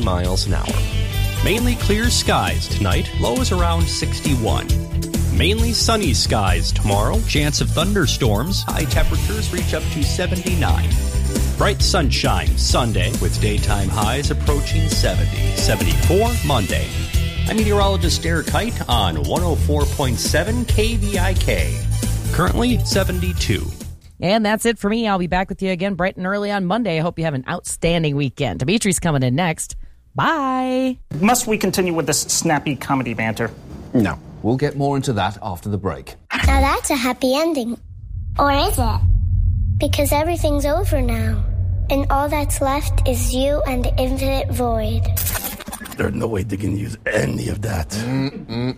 miles an hour. Mainly clear skies tonight, lows around 61. Mainly sunny skies tomorrow, chance of thunderstorms, high temperatures reach up to 79. Bright sunshine Sunday with daytime highs approaching 70. 74 Monday. I'm meteorologist Eric Height on 104.7 KVIK. Currently 72. And that's it for me. I'll be back with you again bright and early on Monday. I hope you have an outstanding weekend. Dimitri's coming in next. Bye. Must we continue with this snappy comedy banter? No. We'll get more into that after the break. Now that's a happy ending. Or is it? Because everything's over now. And all that's left is you and the infinite void. There's no way they can use any of that.